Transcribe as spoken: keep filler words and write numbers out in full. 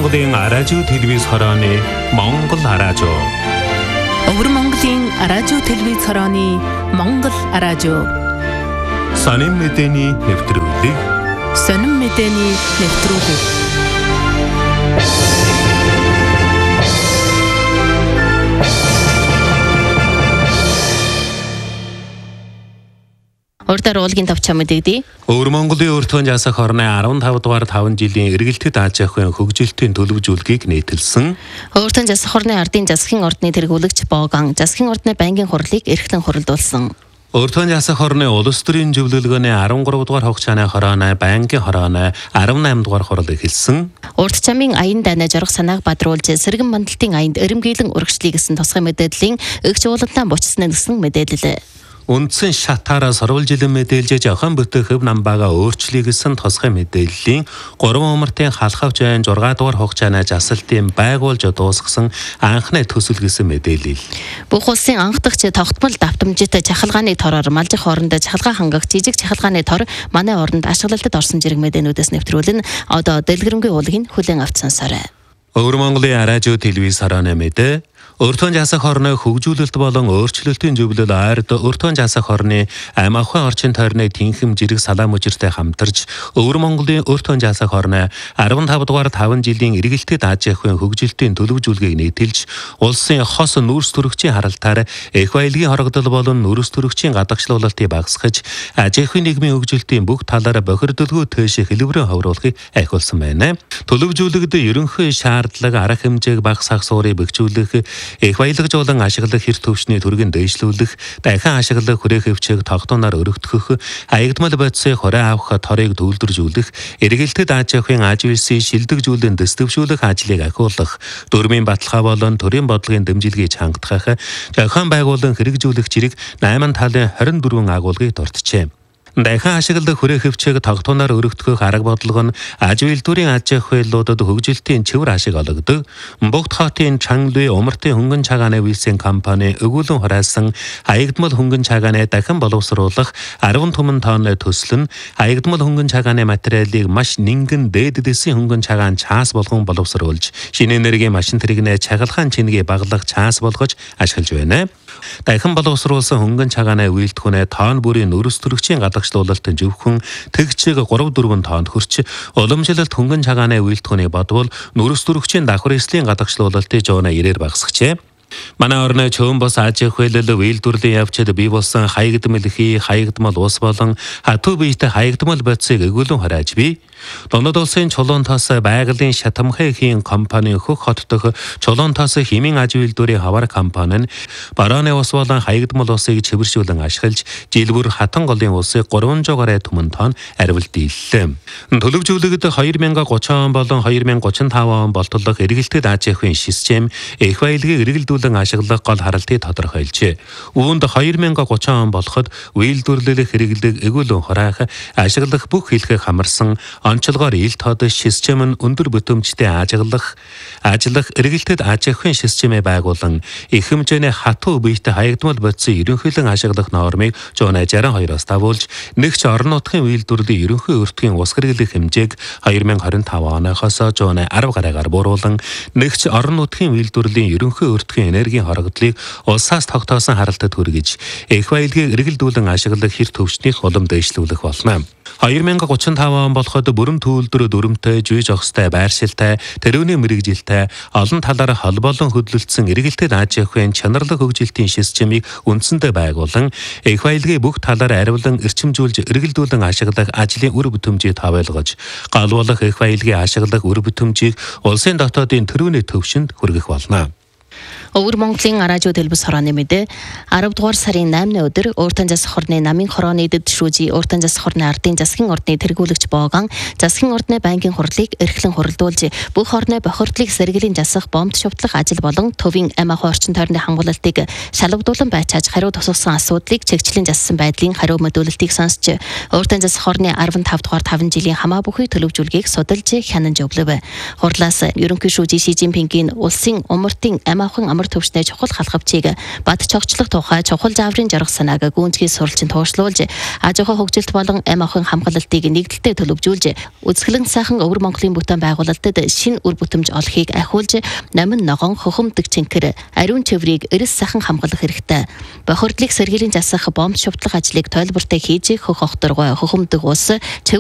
Монголын радио телевиз хорооны Монгол радио. Өвөр Монголын радио телевиз хорооны Монгол радио. Сонин мэдээний нэвтрүүлэг. Сонин мэдээний нэвтрүүлэг. Урдаар уулгийн тавчаа мэдэгдээ. Өвөр Монголын өртгөн жасах хорны арван тав дугаар таван жилийн эргэлтэд Аз ахуйн хөгжилтийн төлөвлөжүүлгийг нийтэлсэн. Өртгөн жасах хорны ардын засгийн ордны тэргүүлэгч Боган засгийн ордны байнгын хурлыг эрхлэн хуралдуулсан. Өртгөн жасах хорны улс төрийн зөвлөлгөөний арван гурав дугаар хугацааны хорооны байнгын хорооны арван найм дугаар хурал эхэлсэн. Урд чамын аян дайна жорох санааг бадруулж сэргэн мандалтын аянд эрэмгийлэн урагшлыг гэсэн тусгай мэдээллийн өгч уулантаа бочсон гэсэн мэдээлэл. Үндсэн шатаараа сурвалжилан мэдээлж зохион бүтээх хөв намбаага өөрчлөе гэсэн тусгай мэдээллийн гурван умартын халахавч айн зургаан дугаар хугацааны засалтын байгуулж дуусгасан анхны төсөл гэсэн мэдээлэл. Бүх улсын анх дахь тогтмол давтамжтай чахалгааны тороор малжих хооронд чахалгаа хангах жижиг чахалгааны тор манай оронд ашиглалтад орсон зэрэг мэдээнүүдээс нэвтрүүлэн одоо дэлгэрэнгүй уулгийг хүлээн авч сонсоорой. Өвөр Монголын радио телевиз хорооны мэдээ. Өртгөн жасах хорны хөгжүүлэлт болон өөрчлөлтийн зөвлөл ойрд өртгөн жасах хорны амь ахуйн орчин тойрны тэнхэм жирэг салаам мужиртай хамтарч Өвөр Монголын өртгөн жасах хорны арван тав дугаар таван жилийн эргэлтэд Аз ахуйн хөгжилтийн төлөвлөжүүлгийг нийтэлж улсын хос нүүрс төрөгчийн харалтаар эх баялагын хорогдол болон нүүрс төрөгчийн гадагшлуулалтыг багасгаж Аз ахуйн нийгмийн хөгжилтийн бүх талаар бохирдолгүй төөш хэлбэрэн ховруулахыг ахиулсан байна. Төлөвлөжүүлэгт ерөнхий шаардлага арга хэмжээг багасгах суурийг бэхжүүлэх, эх баялагжуулан ашиглах хэр төвчний түргэн дэвшлүүлэх, дахин ашиглах хүрээх хөвчийг тогтооноор өргөтгөх, хаягдмал бодисыг хорой авах торыг төвлөржүүлэх, эргэлтэд Аз ахуйн аж үйлсийн шилдэгжүүлэн дэвшүүлэх ажлыг ахиулах, дөрмийн баталгаа болон төрийн бодлогын дэмжлэгийг хангах, зохион байгуулан хэрэгжүүлэх зэрэг найман талын хорин дөрвөн агуулгыг дурджээ. Дахин ашиглах хүрээх хөвчийг тогтооноор өргөтгөх арга бодлого нь аж үйлдвэрийн аж ахуйлуудад хөгжилтийн цэвэр ашиг олгодог. Богд хотын Чанглуй умартын хөнгөн цагааны үйлсийн компани өгүүлэн хураасан хаягдмал хөнгөн цагааны дахин боловсруулах арван түмэн тонны төсөл нь хаягдмал хөнгөн цагааны материалыг маш нингэн дээд дэсийн хөнгөн цагаан цаас болгон боловсруулж, шинэ энергийн машин тэрэгнээ чагалгаан чингээ баглах цаас болгож ашиглаж байна. Дахин боловсруулсан хөнгөн цагааны үйлдвэрнээ тоон бүрийн нүүрс төрөгчийн гадагшлуулалтын зөвхөн тэгчиг гурав дөрвөн тоонд хүрч уламжлалт хөнгөн цагааны үйлдвэрний бодвол нүүрс төрөгчийн давхар эслийн гадагшлуулалтыг жуунаа ирээр багасгчээ. Манай орны чөөн бос Аз ахуйлал үйлдвэрлэлийн явцад бий болсон хаягдмал хий, хаягдмал ус болон хатуу биетэй хаягдмал бодисыг өгүүлэн хурааж бий. Дундад улсын Чулуун тоос байгалийн шатамхай хийн компани хөх хот дох Чулуун тоос химийн аж үйлдвэрийн хавар компани нь барааны ус болон хаягдмал усыг чивэршүүлэн ашиглаж жил бүр хатан голын усыг гурван жугаар түмэн тонн арвилт дийллээ. Төлөвжүүлэгт хоёр мянга гурван он болон хоёр мянга гурван тав он болтолох эргэлтэд Аз ахуйн систем эх баялагыг эргэлдүүлэн ашиглах гол харалтыг тодорхойлжээ. Үүнд хоёр мянга гурван он болоход үйлдвэрлэлэх хэрэглэг эгүүлэн хураах, ашиглах бүх хэлхэг хамарсан онцлогоор ил тод систем нь өндөр бүтэмжтэй ажиглах, ажиллах эргэлтэд Аз ахуйн системээ байгуулан их хэмжээний хатуу биетэй хаягдмал бодисыг ерөнхийлөн ашиглах нормыг зуун шестьдесят two-оос давуулж, нэгч орон нутгийн үйлдвэрлэлийн ерөнхий өртгийн ус хэрэглэх хэмжээг хоёр мянга двадцать five оноохоос зуун ten гараагаар бууруулан, нэгч орон нутгийн үйлдвэрлэлийн ерөнхий өртгийн энергийн хорогдлыг улсаас тогтоосон харалтад хүргэж, эх баялагыг эргэлдүүлэн ашиглах хэр төвчнийх улам дэвшлүүлэх болно. хоёр мянга гурван тав он болоход бүрэн түүлдэр дүрмтэй, жүй жогстой, байршилтай, тэрүүний мэрэгжилтэй, олон талаар холбоолон хөдөлгдсөн эргэлтэд Аз ахуйн чанарлаг хөгжилтийн системийг үндсэндээ байгуулан, эх баялагыг бүх талаар аривлан эрчимжүүлж эргэлдүүлэн ашиглах ажлын үр бүтэмжийг тавиалгаж, галуулах эх баялагын ашиглах үр бүтэмжийг улсын дотоодын тэрүүний төвшөнд хүргэх болно. Өвөр Монголын радио телевиз хорооны мэдээ арав дугаар сарын наймны өдөр Өртгөн жасах хорны намын хорооны дэд шүүжи Өртгөн жасах хорны ардын засгийн ордны тэргүүлэгч Боган засгийн ордны байнгын хурлыг эрхлэн хуралдуулж бүх орны бохирдлыг сэргэлийн жасах, бомб шовтлох ажил болон төвийн амь ахуй орчин тойрны хангуулалтыг шалгадуулан байцааж хариу тусгасан асуудлыг чигчлэн жассан байдлын хариу мэдүүлэлтийг сонсч Өртгөн жасах хорны арван тав дугаар таван жилийн хамаа бүхий төлөвжүүлгийг судалж хянан зөвлөв. Хурлаас ерөнхий шүүжи Ши Жинпингийн улсын умартын амь ахуйн амар төвчний чухал халхавчийг бат чогчлох тухай чухал зааврын жаргах санааг гүнзгий суралцын туушлуулж, аж ахуй хөгжилт болон амь ахуйн хамгаалалтыг нэгдэлтэй төлөвжүүлж, үзэсгэлэн сайхан өвөр Монголын бүтээн байгуулалтад шинэ үр бүтэмж олохыг ахиулж, намин ногоон хөхөмдөг чинкэр ариун чөврийг эрс сайхан хамгаалах хэрэгтэй. Бохирдлыг сэргийлэн засах бомб шувтлах ажлыг тойлбортой хийж хөх охторгой хөхөмдөг ус